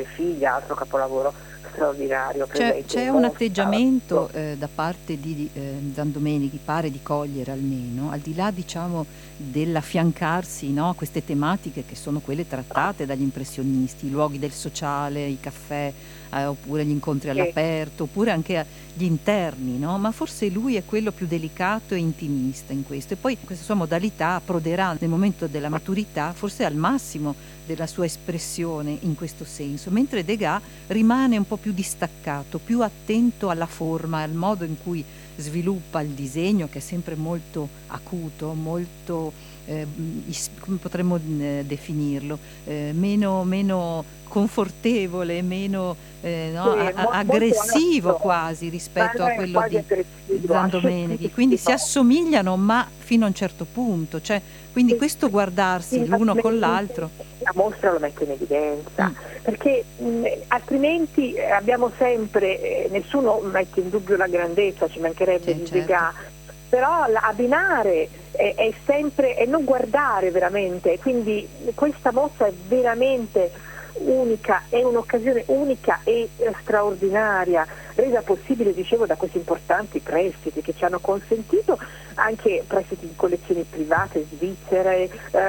Padre Figlia, altro capolavoro straordinario, presente C'è in un Mosca. atteggiamento, da parte di Zandomenichi, pare di cogliere almeno, al di là diciamo dell'affiancarsi, no, a queste tematiche che sono quelle trattate dagli impressionisti, i luoghi del sociale, i caffè, oppure gli incontri Sì, all'aperto, oppure anche gli interni, no, ma forse lui è quello più delicato e intimista in questo. E poi questa sua modalità approderà nel momento della maturità forse al massimo della sua espressione in questo senso, mentre Degas rimane un po' più distaccato, più attento alla forma, al modo in cui sviluppa il disegno, che è sempre molto acuto, molto, come potremmo definirlo, meno confortevole, meno sì, no, molto aggressivo aspro, quasi ma rispetto a è quello quasi di aggressivo, Zandomenichi. Quindi si asciuttissimo. assomigliano, ma fino a un certo punto. Cioè, quindi Sì, questo guardarsi l'uno con finalmente l'altro. la mostra lo mette in evidenza, Mm, perché altrimenti abbiamo sempre, nessuno mette in dubbio la grandezza, ci mancherebbe, di certo. Degas, però abbinare è sempre, e non guardare veramente, quindi questa mostra è veramente unica, è un'occasione unica e straordinaria, resa possibile, dicevo, da questi importanti prestiti che ci hanno consentito, anche prestiti in collezioni private svizzere,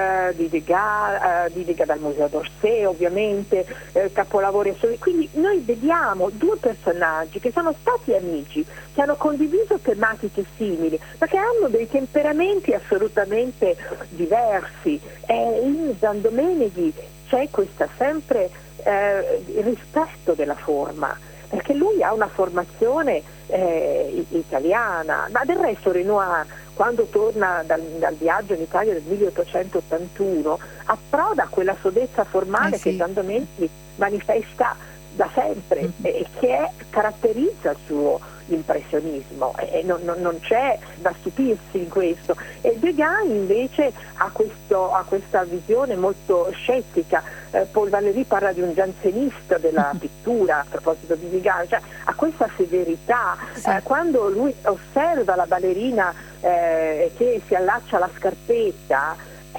di Degas dal Museo d'Orsay ovviamente, capolavori assoluti. Quindi noi vediamo due personaggi che sono stati amici, che hanno condiviso tematiche simili, ma che hanno dei temperamenti assolutamente diversi. In Zandomenichi c'è questa sempre il rispetto della forma, perché lui ha una formazione italiana, ma del resto Renoir, quando torna dal viaggio in Italia del 1881, approda a quella sodezza formale che Sì. Zandomenici manifesta da sempre e che caratterizza il suo impressionismo, e non c'è da stupirsi in questo. E Degas invece ha questa visione molto scettica. Paul Valéry parla di un giansenista della pittura, a proposito di Degas, cioè ha questa severità. Sì. Quando lui osserva la ballerina che si allaccia alla scarpetta,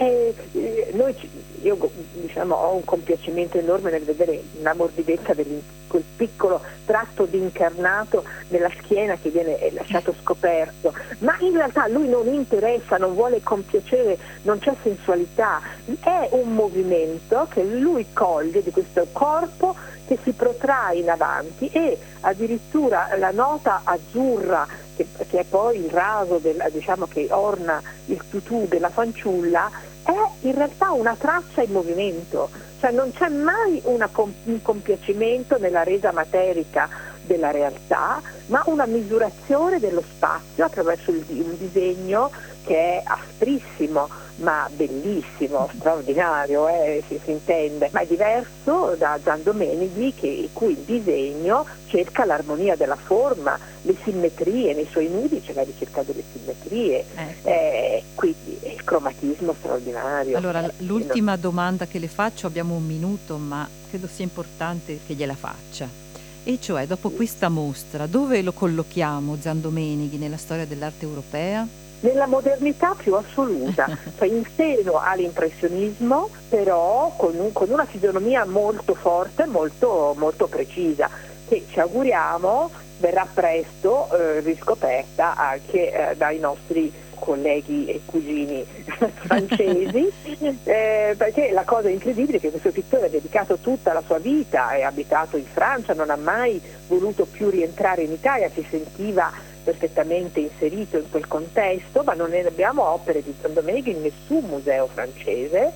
io diciamo, ho un compiacimento enorme nel vedere la morbidezza di quel piccolo tratto di incarnato nella schiena che viene lasciato scoperto, ma in realtà lui non interessa, non vuole compiacere, non c'è sensualità, è un movimento che lui coglie di questo corpo che si protrae in avanti, e addirittura la nota azzurra che è poi il raso diciamo, che orna il tutù della fanciulla, è in realtà una traccia in movimento, cioè non c'è mai un compiacimento nella resa materica della realtà, ma una misurazione dello spazio attraverso un disegno che è asprissimo ma bellissimo, straordinario, si intende, ma è diverso da Zandomenichi, il cui disegno cerca l'armonia della forma, le simmetrie, nei suoi nudi c'è la ricerca delle simmetrie, Ecco. quindi il cromatismo straordinario. Allora, l'ultima domanda che le faccio, abbiamo un minuto, ma credo sia importante che gliela faccia. E cioè, dopo questa mostra, dove lo collochiamo Zandomenichi nella storia dell'arte europea? Nella modernità più assoluta, cioè in seno all'impressionismo, però con una fisionomia molto forte, molto precisa, che ci auguriamo verrà presto riscoperta anche dai nostri colleghi e cugini francesi, perché la cosa incredibile è che questo pittore ha dedicato tutta la sua vita, è abitato in Francia, non ha mai voluto più rientrare in Italia, si sentiva perfettamente inserito in quel contesto, ma non ne abbiamo opere di Zandomenichi in nessun museo francese,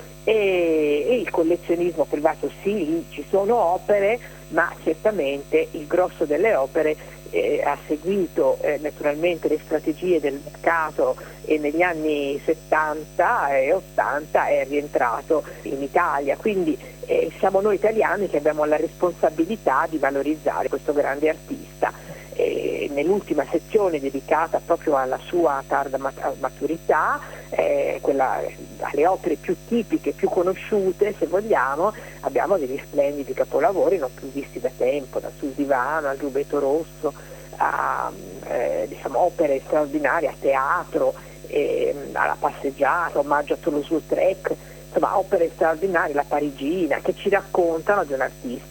e il collezionismo privato sì, lì ci sono opere, ma certamente il grosso delle opere ha seguito naturalmente le strategie del mercato, e negli anni 70 e 80 è rientrato in Italia, quindi siamo noi italiani che abbiamo la responsabilità di valorizzare questo grande artista. Nell'ultima sezione dedicata proprio alla sua tarda maturità, quella alle opere più tipiche, più conosciute se vogliamo, abbiamo degli splendidi capolavori non più visti da tempo, da Sul divano al Rubeto Rosso, a diciamo, opere straordinarie a teatro, alla passeggiata, omaggio a Toulouse-Lautrec, insomma opere straordinarie, La Parigina, che ci raccontano di un artista